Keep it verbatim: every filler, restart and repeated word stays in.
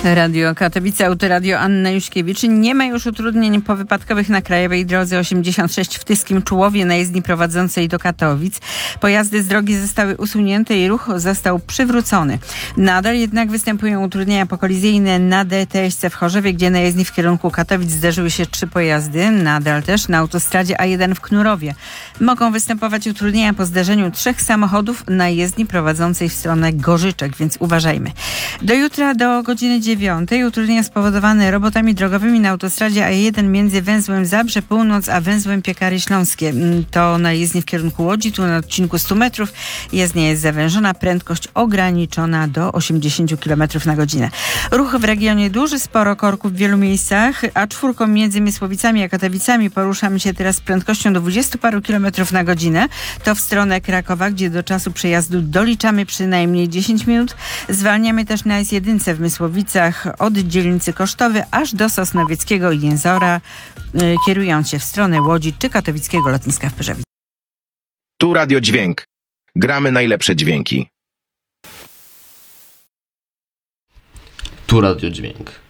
Radio Katowice, Autoradio, Anna Juśkiewicz. Nie ma już utrudnień powypadkowych na krajowej drodze osiemdziesiąt sześć w Tyskim Czułowie na jezdni prowadzącej do Katowic. Pojazdy z drogi zostały usunięte i ruch został przywrócony. Nadal jednak występują utrudnienia pokolizyjne na D T S C w Chorzowie, gdzie na jezdni w kierunku Katowic zderzyły się trzy pojazdy. Nadal też na autostradzie A jeden w Knurowie mogą występować utrudnienia po zderzeniu trzech samochodów na jezdni prowadzącej w stronę Gorzyczek, więc uważajmy. Do jutra do godziny dziewiątej utrudnienia spowodowane robotami drogowymi na autostradzie A jeden między węzłem Zabrze Północ a węzłem Piekary Śląskie. To na jezdni w kierunku Łodzi, tu na odcinku stu metrów. Jezdnia jest zawężona, prędkość ograniczona do osiemdziesiąt kilometrów na godzinę. Ruch w regionie duży, sporo korków w wielu miejscach, a czwórką między Mysłowicami a Katowicami poruszamy się teraz z prędkością do dwudziestu paru kilometrów na godzinę. To w stronę Krakowa, gdzie do czasu przejazdu doliczamy przynajmniej dziesięć minut. Zwalniamy też na S jeden w Mysłowicach od dzielnicy Kosztowy aż do Sosnowieckiego i Jęzora, yy, kierując się w stronę Łodzi czy katowickiego lotniska w Pyrzowie. Tu Radio Dźwięk. Gramy najlepsze dźwięki. Tu Radio Dźwięk.